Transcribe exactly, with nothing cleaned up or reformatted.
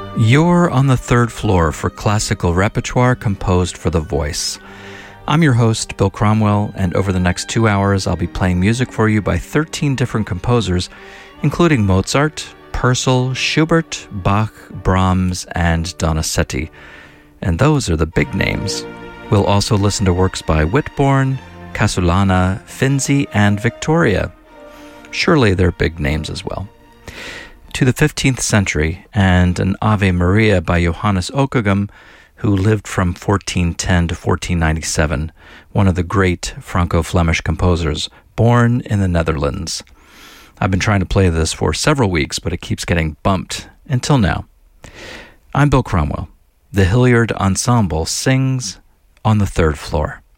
You're on the third floor for classical repertoire composed for the voice. I'm your host, Bill Cromwell, and over the next two hours, I'll be playing music for you by thirteen different composers, including Mozart, Purcell, Schubert, Bach, Brahms, and Donizetti. And those are the big names. We'll also listen to works by Whitborn, Casulana, Finzi, and Victoria. Surely they're big names as well. To the fifteenth century, and an Ave Maria by Johannes Ockeghem, who lived from fourteen ten to fourteen ninety-seven, one of the great Franco-Flemish composers, born in the Netherlands. I've been trying to play this for several weeks, but it keeps getting bumped, until now. I'm Bill Cromwell. The Hilliard Ensemble sings On the Third Floor.